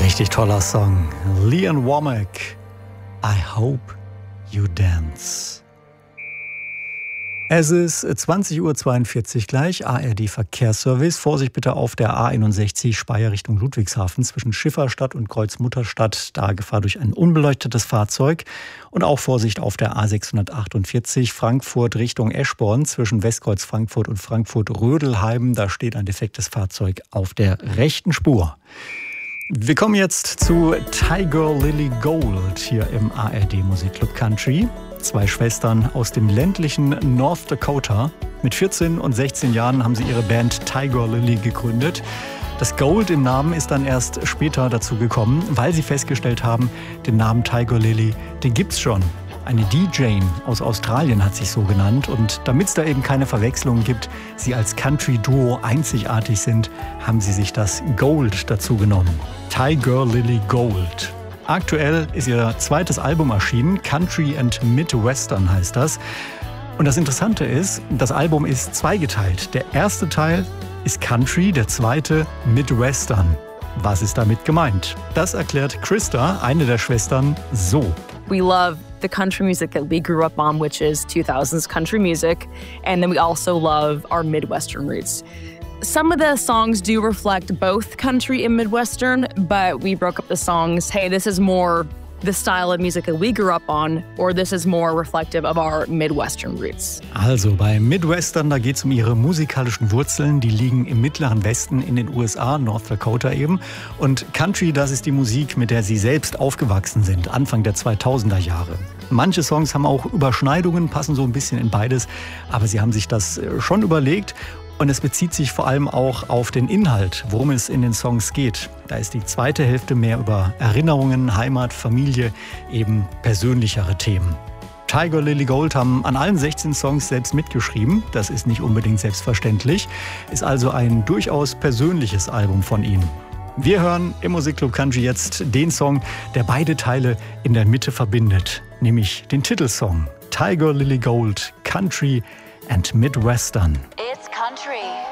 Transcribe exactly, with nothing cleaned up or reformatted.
Richtig toller Song. Lee Ann Womack, I Hope You Dance. Es ist zwanzig Uhr zweiundvierzig gleich, A R D Verkehrsservice. Vorsicht bitte auf der A einundsechzig Speyer Richtung Ludwigshafen zwischen Schifferstadt und Kreuzmutterstadt. Da Gefahr durch ein unbeleuchtetes Fahrzeug. Und auch Vorsicht auf der A sechshundertachtundvierzig Frankfurt Richtung Eschborn zwischen Westkreuz Frankfurt und Frankfurt-Rödelheim. Da steht ein defektes Fahrzeug auf der rechten Spur. Wir kommen jetzt zu Tiger Lily Gold hier im A R D Musikclub Country. Zwei Schwestern aus dem ländlichen North Dakota. Mit vierzehn und sechzehn Jahren haben sie ihre Band Tiger Lily gegründet. Das Gold im Namen ist dann erst später dazu gekommen, weil sie festgestellt haben, den Namen Tiger Lily, den gibt's schon. Eine D J aus Australien hat sich so genannt. Und damit es da eben keine Verwechslung gibt, sie als Country-Duo einzigartig sind, haben sie sich das Gold dazu genommen. Tiger Lily Gold. Aktuell ist ihr zweites Album erschienen, Country and Midwestern heißt das. Und das Interessante ist, das Album ist zweigeteilt. Der erste Teil ist Country, der zweite Midwestern. Was ist damit gemeint? Das erklärt Krista, eine der Schwestern, so. We love the country music that we grew up on, which is two thousands country music. And then we also love our Midwestern roots. Some of the songs do reflect both country and Midwestern, but we broke up the songs. Hey, this is more the style of music that we grew up on, or this is more reflective of our Midwestern roots. Also bei Midwestern, da geht es um ihre musikalischen Wurzeln. Die liegen im mittleren Westen in den U S A, North Dakota eben. Und Country, das ist die Musik, mit der sie selbst aufgewachsen sind, Anfang der zweitausender Jahre. Manche Songs haben auch Überschneidungen, passen so ein bisschen in beides. Aber sie haben sich das schon überlegt. Und es bezieht sich vor allem auch auf den Inhalt, worum es in den Songs geht. Da ist die zweite Hälfte mehr über Erinnerungen, Heimat, Familie, eben persönlichere Themen. Tiger Lily Gold haben an allen sechzehn Songs selbst mitgeschrieben. Das ist nicht unbedingt selbstverständlich. Ist also ein durchaus persönliches Album von ihnen. Wir hören im Musikclub Country jetzt den Song, der beide Teile in der Mitte verbindet. Nämlich den Titelsong Tiger Lily Gold, Country and Midwestern. It's country.